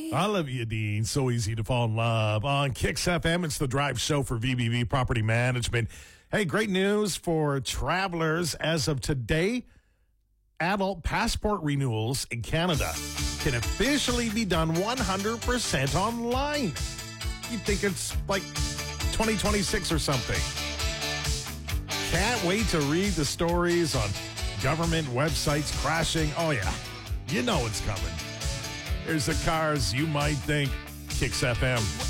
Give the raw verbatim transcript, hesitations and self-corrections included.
Olivia Dean, so easy to fall in love. On Kicks F M, it's the drive show for V B V Property Management. Hey, great news for travelers. As of today, adult passport renewals in Canada can officially be done one hundred percent online. You'd think it's like twenty twenty-six or something. Can't wait to read the stories on government websites crashing. Oh, yeah. You know it's coming. Here's the cars you might think. Kicks F M.